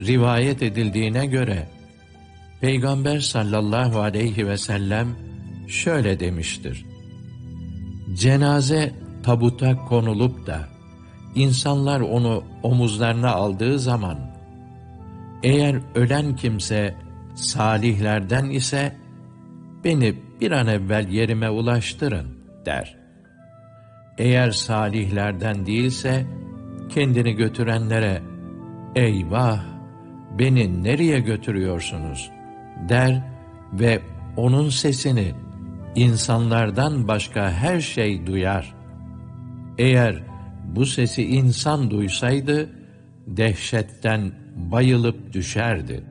Rivayet edildiğine göre Peygamber sallallahu aleyhi ve sellem şöyle demiştir: cenaze tabuta konulup da insanlar onu omuzlarına aldığı zaman, eğer ölen kimse salihlerden ise beni bir an evvel yerime ulaştırın der. Eğer salihlerden değilse kendini götürenlere eyvah beni nereye götürüyorsunuz der ve onun sesini insanlardan başka her şey duyar. Eğer bu sesi insan duysaydı dehşetten bayılıp düşerdi.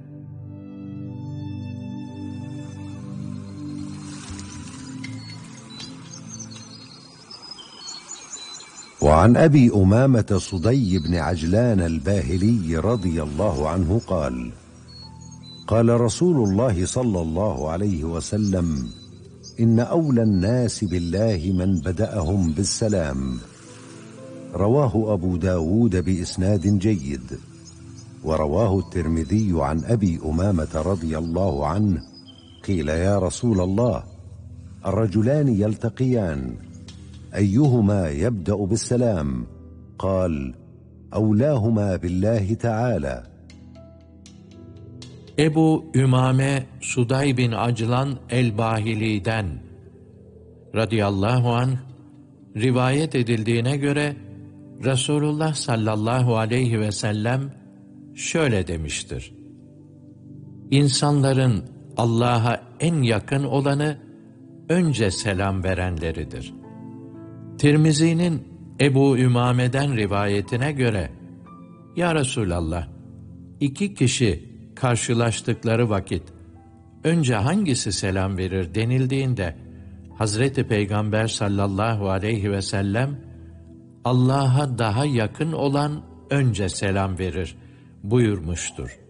وعن أبي أمامة صدي بن عجلان الباهلي رضي الله عنه قال: قال رسول الله صلى الله عليه وسلم: إن أولى الناس بالله من بدأهم بالسلام. رواه أبو داود بإسناد جيد. ورواه الترمذي عن أبي أمامة رضي الله عنه قيل: يا رسول الله، الرجلان يلتقيان أيهما يبدأ بالسلام؟ قال: أولاهما بالله تعالى. Ebu Ümame Suday bin Aclan el-Bahili'den radıyallahu anh rivayet edildiğine göre Resulullah sallallahu aleyhi ve sellem şöyle demiştir: İnsanların Allah'a en yakın olanı önce selam verenleridir. Tirmizi'nin Ebu Ümame'den rivayetine göre, ya Resulallah, iki kişi karşılaştıkları vakit önce hangisi selam verir denildiğinde Hazreti Peygamber sallallahu aleyhi ve sellem Allah'a daha yakın olan önce selam verir buyurmuştur.